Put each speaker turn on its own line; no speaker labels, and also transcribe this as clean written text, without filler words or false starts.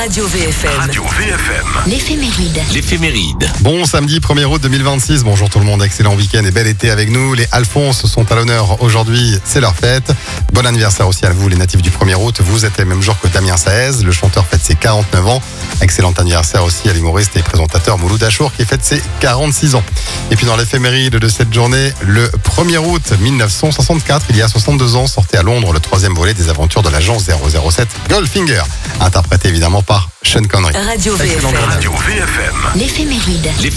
Radio VFM.
Radio VFM.
L'éphéméride.
Bon samedi 1er août 2026, bonjour tout le monde, excellent week-end et bel été avec nous. Les Alphonse sont à l'honneur aujourd'hui, c'est leur fête. Bon anniversaire aussi à vous les natifs du 1er août, vous êtes le même jour que Damien Saez, le chanteur fête ses 49 ans. Excellent anniversaire aussi à l'humoriste et présentateur Mouloud Achour qui fête ses 46 ans. Et puis dans l'éphéméride de cette journée, le 1er août 1964, il y a 62 ans, sortait à Londres le 3e volet des aventures de l'agent 007 Goldfinger, interprété évidemment par Sean Connery.
Radio
Excellent
VFM.
journée.
Radio VFM.
L'éphéméride.